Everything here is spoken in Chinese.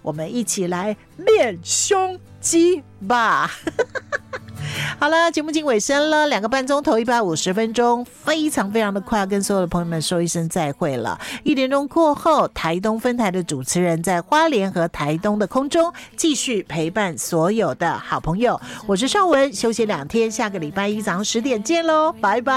我们一起来练胸肌吧。好了，节目进尾声了，2个半钟头150分钟，非常非常的快，要跟所有的朋友们说一声再会了。1点钟过后，台东分台的主持人在花莲和台东的空中继续陪伴所有的好朋友。我是邵文，休息2天，下个礼拜一早上10点见喽，拜拜。